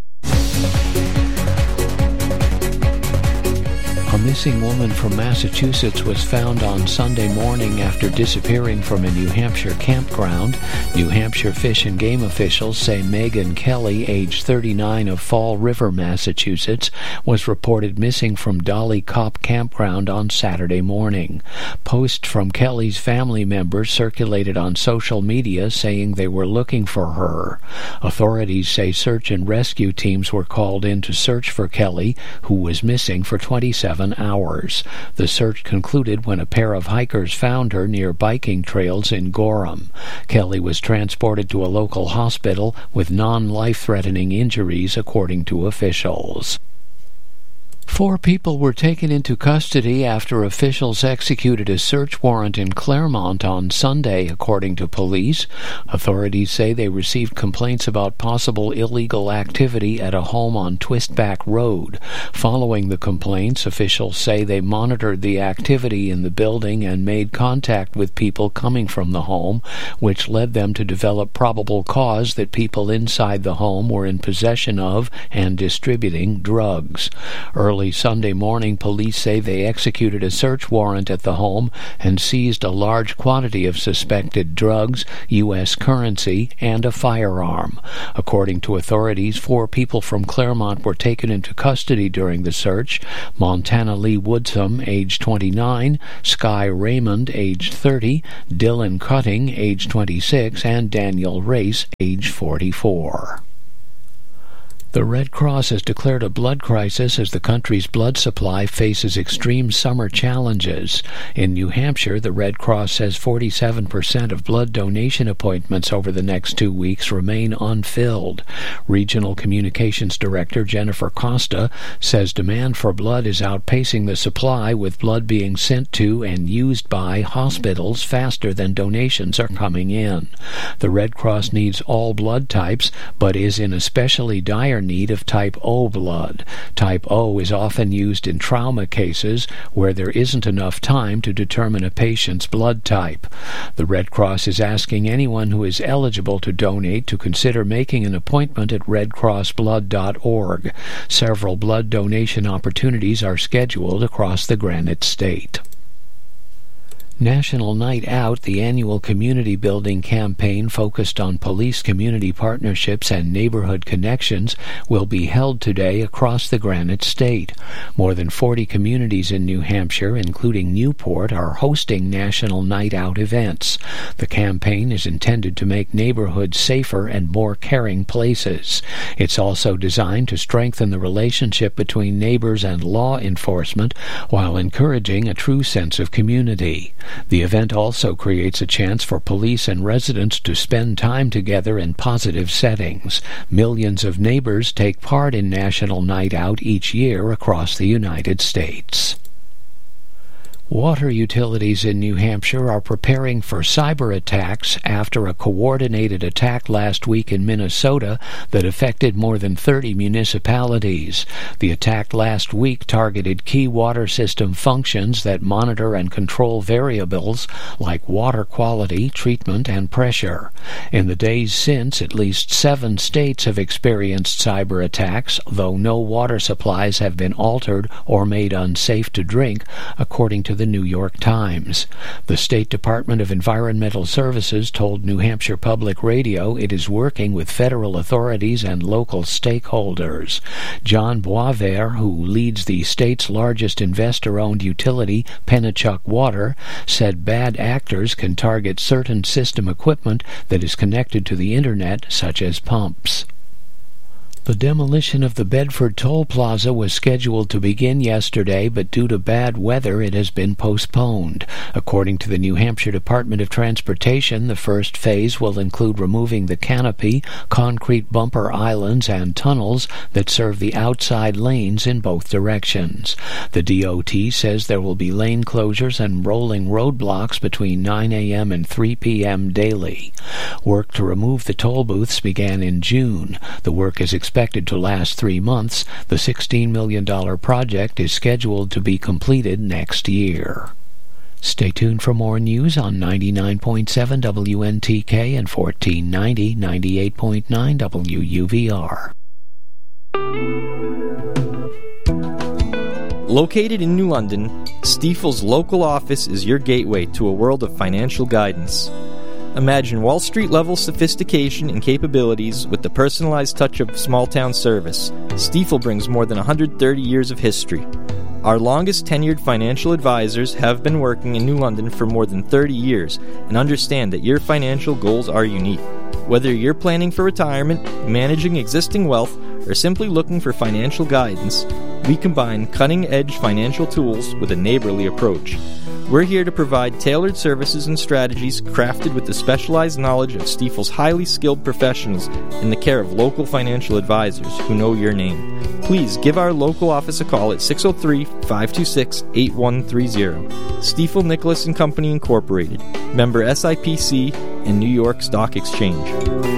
A missing woman from Massachusetts was found on Sunday morning after disappearing from a New Hampshire campground. New Hampshire Fish and Game officials say Megan Kelly, age 39, of Fall River, Massachusetts, was reported missing from Dolly Cop Campground on Saturday morning. Posts from Kelly's family members circulated on social media saying they were looking for her. Authorities say search and rescue teams were called in to search for Kelly, who was missing for 27 hours. The search concluded when a pair of hikers found her near biking trails in Gorham. Kelly was transported to a local hospital with non-life-threatening injuries, according to officials. 4 people were taken into custody after officials executed a search warrant in Claremont on Sunday, according to police. Authorities say they received complaints about possible illegal activity at a home on Twistback Road. Following the complaints, officials say they monitored the activity in the building and made contact with people coming from the home, which led them to develop probable cause that people inside the home were in possession of and distributing drugs. Early Sunday morning, police say they executed a search warrant at the home and seized a large quantity of suspected drugs, U.S. currency, and a firearm. According to authorities, 4 people from Claremont were taken into custody during the search: Montana Lee Woodsum, age 29, Sky Raymond, age 30, Dylan Cutting, age 26, and Daniel Race, age 44. The Red Cross has declared a blood crisis as the country's blood supply faces extreme summer challenges. In New Hampshire, the Red Cross says 47% of blood donation appointments over the next 2 weeks remain unfilled. Regional Communications Director Jennifer Costa says demand for blood is outpacing the supply, with blood being sent to and used by hospitals faster than donations are coming in. The Red Cross needs all blood types, but is in especially dire need of type O blood. Type O is often used in trauma cases where there isn't enough time to determine a patient's blood type. The Red Cross is asking anyone who is eligible to donate to consider making an appointment at redcrossblood.org. Several blood donation opportunities are scheduled across the Granite State. National Night Out, the annual community building campaign focused on police community partnerships and neighborhood connections, will be held today across the Granite State. More than 40 communities in New Hampshire, including Newport, are hosting National Night Out events. The campaign is intended to make neighborhoods safer and more caring places. It's also designed to strengthen the relationship between neighbors and law enforcement while encouraging a true sense of community. The event also creates a chance for police and residents to spend time together in positive settings. Millions of neighbors take part in National Night Out each year across the United States. Water utilities in New Hampshire are preparing for cyber attacks after a coordinated attack last week in Minnesota that affected more than 30 municipalities. The attack last week targeted key water system functions that monitor and control variables like water quality, treatment, and pressure. In the days since, at least 7 states have experienced cyber attacks, though no water supplies have been altered or made unsafe to drink, according to the New York Times. The State Department of Environmental Services told New Hampshire Public Radio it is working with federal authorities and local stakeholders. John Boisvert, who leads the state's largest investor-owned utility, Pennachuck Water, said bad actors can target certain system equipment that is connected to the internet, such as pumps. The demolition of the Bedford Toll Plaza was scheduled to begin yesterday, but due to bad weather it has been postponed. According to the New Hampshire Department of Transportation, the first phase will include removing the canopy, concrete bumper islands, and tunnels that serve the outside lanes in both directions. The DOT says there will be lane closures and rolling roadblocks between 9 a.m. and 3 p.m. daily. Work to remove the toll booths began in June. The work is expected to last 3 months. The $16 million project is scheduled to be completed next year. Stay tuned for more news on 99.7 WNTK and 1490 98.9 WUVR. Located in New London, Stifel's local office is your gateway to a world of financial guidance. Imagine Wall Street-level sophistication and capabilities with the personalized touch of small-town service. Stifel brings more than 130 years of history. Our longest-tenured financial advisors have been working in New London for more than 30 years and understand that your financial goals are unique. Whether you're planning for retirement, managing existing wealth, or simply looking for financial guidance, we combine cutting-edge financial tools with a neighborly approach. We're here to provide tailored services and strategies crafted with the specialized knowledge of Stifel's highly skilled professionals in the care of local financial advisors who know your name. Please give our local office a call at 603-526-8130. Stifel Nicholas & Company Incorporated, member SIPC and New York Stock Exchange.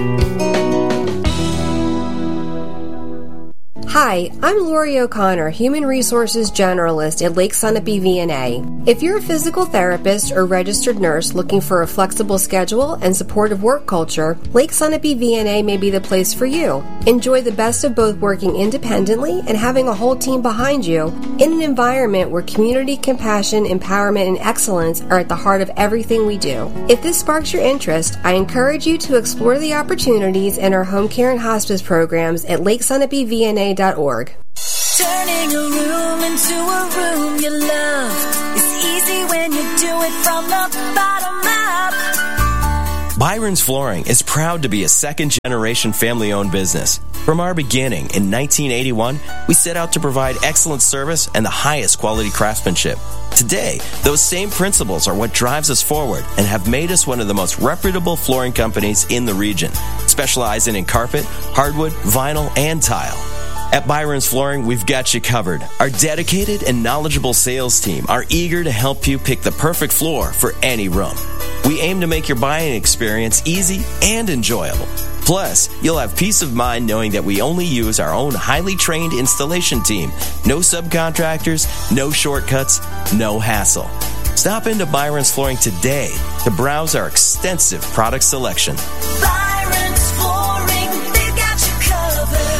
Hi, I'm Lori O'Connor, Human Resources Generalist at Lake Sunapee VNA. If you're a physical therapist or registered nurse looking for a flexible schedule and supportive work culture, Lake Sunapee VNA may be the place for you. Enjoy the best of both working independently and having a whole team behind you in an environment where community, compassion, empowerment, and excellence are at the heart of everything we do. If this sparks your interest, I encourage you to explore the opportunities in our home care and hospice programs at LakeSunapeeVNA.org. Turning a room into a room you love is easy when you do it from the bottom up. Byron's Flooring is proud to be a second-generation family-owned business. From our beginning in 1981, we set out to provide excellent service and the highest quality craftsmanship. Today, those same principles are what drives us forward and have made us one of the most reputable flooring companies in the region, specializing in carpet, hardwood, vinyl, and tile. At Byron's Flooring, we've got you covered. Our dedicated and knowledgeable sales team are eager to help you pick the perfect floor for any room. We aim to make your buying experience easy and enjoyable. Plus, you'll have peace of mind knowing that we only use our own highly trained installation team. No subcontractors, no shortcuts, no hassle. Stop into Byron's Flooring today to browse our extensive product selection. Byron's Flooring, they've got you covered.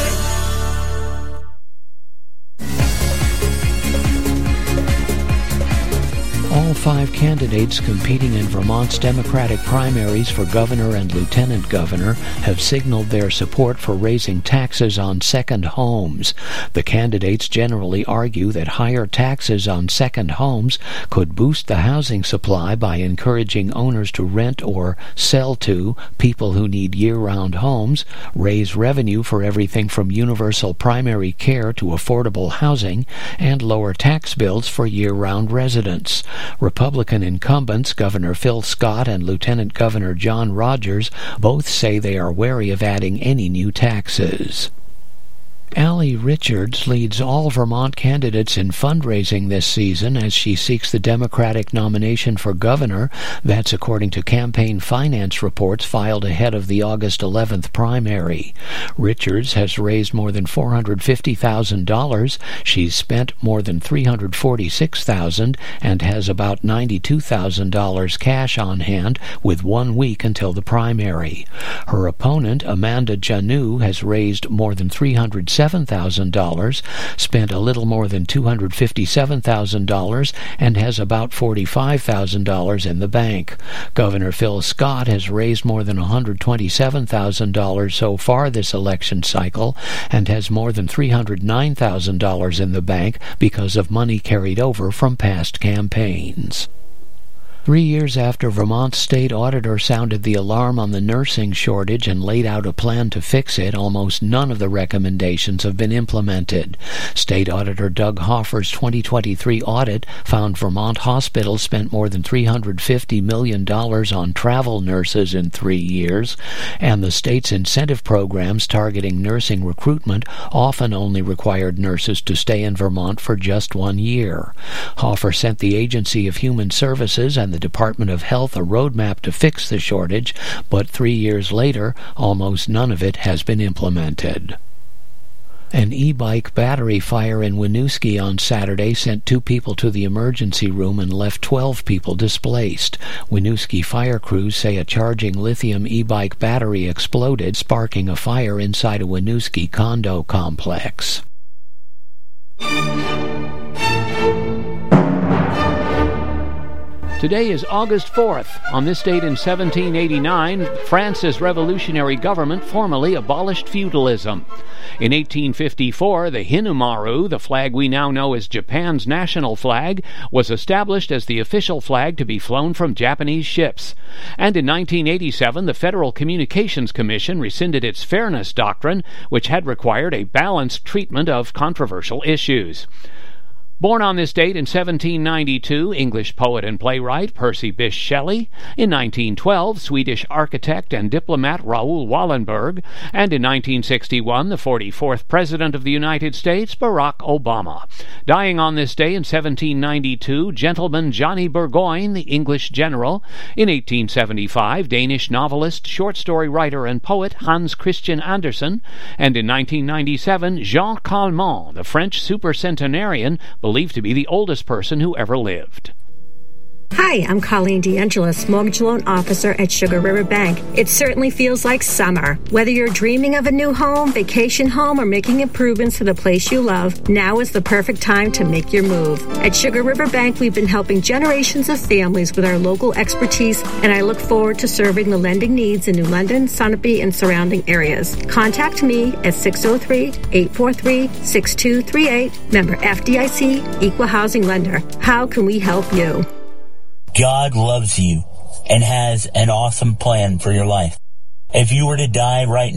All 5 candidates competing in Vermont's Democratic primaries for governor and lieutenant governor have signaled their support for raising taxes on second homes. The candidates generally argue that higher taxes on second homes could boost the housing supply by encouraging owners to rent or sell to people who need year-round homes, raise revenue for everything from universal primary care to affordable housing, and lower tax bills for year-round residents. Republican incumbents Governor Phil Scott and Lieutenant Governor John Rogers both say they are wary of adding any new taxes. Allie Richards leads all Vermont candidates in fundraising this season as she seeks the Democratic nomination for governor. That's according to campaign finance reports filed ahead of the August 11th primary. Richards has raised more than $450,000. She's spent more than $346,000 and has about $92,000 cash on hand with 1 week until the primary. Her opponent, Amanda Janu, has raised more than $307,000, spent a little more than $257,000, and has about $45,000 in the bank. Governor Phil Scott has raised more than $127,000 so far this election cycle and has more than $309,000 in the bank because of money carried over from past campaigns. 3 years after Vermont's state auditor sounded the alarm on the nursing shortage and laid out a plan to fix it, almost none of the recommendations have been implemented. State Auditor Doug Hoffer's 2023 audit found Vermont hospitals spent more than $350 million on travel nurses in 3 years, and the state's incentive programs targeting nursing recruitment often only required nurses to stay in Vermont for just 1 year. Hoffer sent the Agency of Human Services and the Department of Health a roadmap to fix the shortage, but 3 years later, almost none of it has been implemented. An e-bike battery fire in Winooski on Saturday sent 2 people to the emergency room and left 12 people displaced. Winooski fire crews say a charging lithium e-bike battery exploded, sparking a fire inside a Winooski condo complex. Today is August 4th. On this date in 1789, France's revolutionary government formally abolished feudalism. In 1854, the Hinamaru, the flag we now know as Japan's national flag, was established as the official flag to be flown from Japanese ships. And in 1987, the Federal Communications Commission rescinded its fairness doctrine, which had required a balanced treatment of controversial issues. Born on this date in 1792, English poet and playwright Percy Bysshe Shelley. In 1912, Swedish architect and diplomat Raoul Wallenberg. And in 1961, the 44th President of the United States, Barack Obama. Dying on this day in 1792, Gentleman Johnny Burgoyne, the English general. In 1875, Danish novelist, short story writer, and poet Hans Christian Andersen. And in 1997, Jean Calment, the French supercentenarian, believed to be the oldest person who ever lived. Hi, I'm Colleen DeAngelis, mortgage loan officer at Sugar River Bank. It certainly feels like summer. Whether you're dreaming of a new home, vacation home, or making improvements to the place you love, now is the perfect time to make your move. At Sugar River Bank, we've been helping generations of families with our local expertise, and I look forward to serving the lending needs in New London, Sunapee, and surrounding areas. Contact me at 603-843-6238, member FDIC, Equal Housing Lender. How can we help you? God loves you and has an awesome plan for your life. If you were to die right